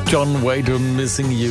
John Wayne, Missing You.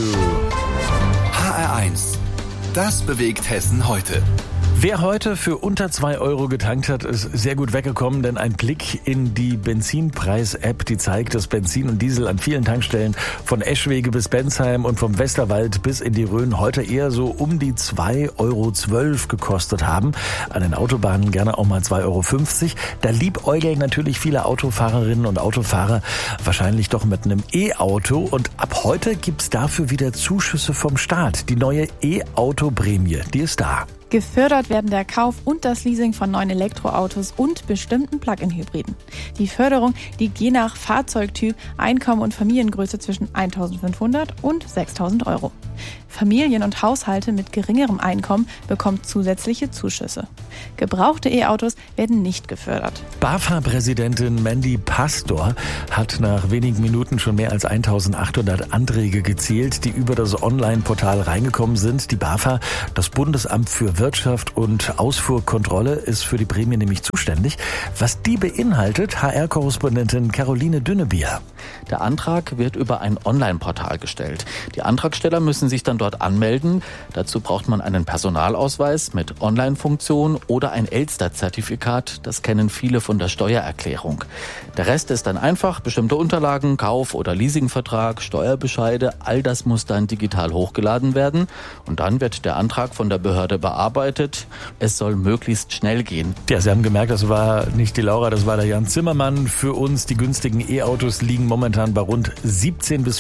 HR1, das bewegt Hessen heute. Wer heute für unter 2 Euro getankt hat, ist sehr gut weggekommen, denn ein Blick in die Benzinpreis-App, die zeigt, dass Benzin und Diesel an vielen Tankstellen von Eschwege bis Bensheim und vom Westerwald bis in die Rhön heute eher so um die 2,12 Euro gekostet haben. An den Autobahnen gerne auch mal 2,50 Euro. Da liebäugeln natürlich viele Autofahrerinnen und Autofahrer wahrscheinlich doch mit einem E-Auto. Und ab heute gibt's dafür wieder Zuschüsse vom Staat. Die neue E-Auto-Prämie, die ist da. Gefördert werden der Kauf und das Leasing von neuen Elektroautos und bestimmten Plug-in-Hybriden. Die Förderung liegt je nach Fahrzeugtyp, Einkommen und Familiengröße zwischen 1.500 und 6.000 Euro. Familien und Haushalte mit geringerem Einkommen bekommen zusätzliche Zuschüsse. Gebrauchte E-Autos werden nicht gefördert. BAFA-Präsidentin Mandy Pastor hat nach wenigen Minuten schon mehr als 1.800 Anträge gezählt, die über das Online-Portal reingekommen sind. Die BAFA, das Bundesamt für Wirtschaft und Ausfuhrkontrolle, ist für die Prämie nämlich zuständig. Was die beinhaltet, HR-Korrespondentin Caroline Dünnebier. Der Antrag wird über ein Online-Portal gestellt. Die Antragsteller müssen sich dann dort anmelden. Dazu braucht man einen Personalausweis mit Online-Funktion oder ein Elster-Zertifikat. Das kennen viele von der Steuererklärung. Der Rest ist dann einfach: bestimmte Unterlagen, Kauf- oder Leasingvertrag, Steuerbescheide. All das muss dann digital hochgeladen werden. Und dann wird der Antrag von der Behörde bearbeitet. Es soll möglichst schnell gehen. Ja, Sie haben gemerkt, das war nicht die Laura, das war der Jan Zimmermann. Für uns, die günstigen E-Autos liegen momentan bei rund 17.000 bis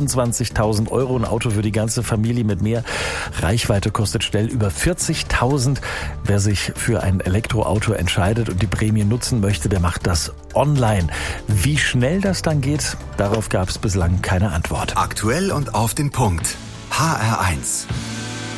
25.000 Euro. Ein Auto für die ganze Familie mit mehr Reichweite kostet schnell über 40.000. Wer sich für ein Elektroauto entscheidet und die Prämie nutzen möchte, der macht das online. Wie schnell das dann geht, darauf gab es bislang keine Antwort. Aktuell und auf den Punkt. HR1.